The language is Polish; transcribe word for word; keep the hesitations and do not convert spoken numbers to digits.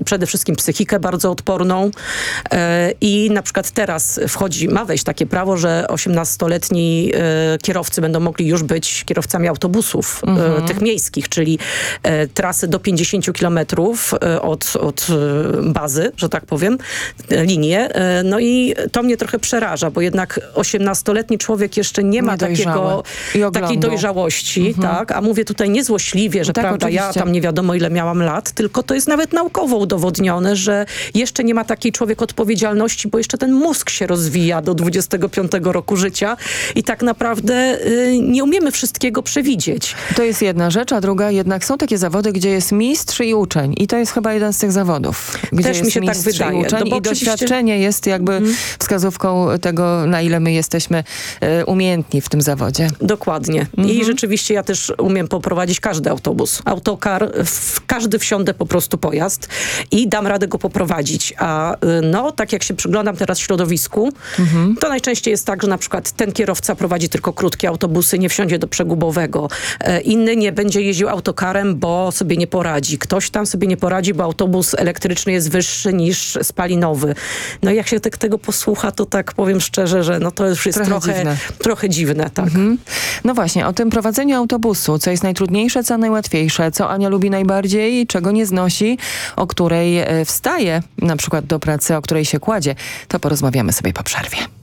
przede wszystkim psychikę bardzo odporną e, i na przykład teraz wchodzi, ma wejść takie prawo, że osiemnastoletni e, kierowcy będą mogli już być kierowcami autobusów mhm. e, tych miejskich, czyli e, trasy do pięćdziesięciu kilometrów e, od, od e, bazy, że tak powiem, e, linie. E, no i to mnie trochę przeraża, bo jednak osiemnastoletni człowiek jeszcze nie ma takiego, takiej dojrzałości, mhm. tak? A mówię tutaj niezłośliwie, że tak, prawda, oczywiście. ja tam nie wiadomo ile miałam lat, tylko to jest nawet naukowo udowodnione, że jeszcze nie ma takiej człowiek odpowiedzialności, bo jeszcze ten mózg się rozwija do dwudziestego piątego roku życia i tak naprawdę y, nie umiemy wszystkiego przewidzieć. To jest jedna rzecz, a druga jednak są takie zawody, gdzie jest mistrz i uczeń i to jest chyba jeden z tych zawodów. Gdzie Też jest mi się tak mistrz wydaje. I, uczeń, no bo i doświadczenie jest jakby mm. wskazówką tego, na ile my jesteśmy y, umiejętni w tym zawodzie. Dokładnie. Mm-hmm. I rzeczywiście ja też umiem poprowadzić każdy autobus. Autokar, w każdy wsiądę po prostu pojazd i dam radę go poprowadzić. A no, tak jak się przyglądam teraz środowisku, mm-hmm. to najczęściej jest tak, że na przykład ten kierowca prowadzi tylko krótkie autobusy, nie wsiądzie do przegubowego. E, inny nie będzie jeździł autokarem, bo sobie nie poradzi. Ktoś tam sobie nie poradzi, bo autobus elektryczny jest wyższy niż spalinowy. No i jak się tak tego posłucha, to tak powiem szczerze, że no to już jest trochę, trochę dziwne. Trochę dziwne, tak. Mm-hmm. No właśnie, o tym prowadzeniu autobusu, co jest najtrudniejsze, co najłatwiejsze, co Ania lubi najbardziej, czego nie znosi, o której wstaje na przykład do pracy, o której się kładzie, to porozmawiamy sobie po przerwie.